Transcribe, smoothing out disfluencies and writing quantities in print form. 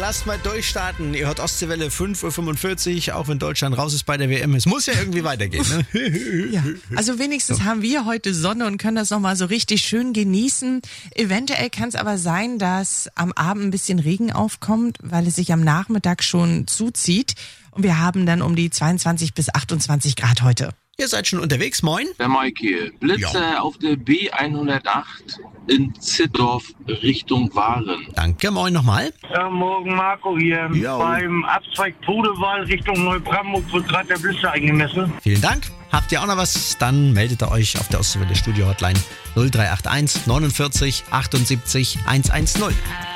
lasst mal durchstarten. Ihr hört Ostseewelle 5.45 Uhr, auch wenn Deutschland raus ist bei der WM. Es muss ja irgendwie weitergehen, ne? Ja, also wenigstens haben wir heute Sonne und können das nochmal so richtig schön genießen. Eventuell kann es aber sein, dass am Abend ein bisschen Regen aufkommt, weil es sich am Nachmittag schon zuzieht. Und wir haben dann um die 22 bis 28 Grad heute. Ihr seid schon unterwegs, moin. Der Mike hier. Blitze auf der B108 in Zittdorf Richtung Waren. Danke, moin nochmal. Ja, morgen Marco hier. Jo. Beim Abzweig Pudewahl Richtung Neubrandenburg wird gerade der Blitzer eingemessen. Vielen Dank. Habt ihr auch noch was? Dann meldet ihr euch auf der Ostseewelle Studio Hotline 0381 49 78 110.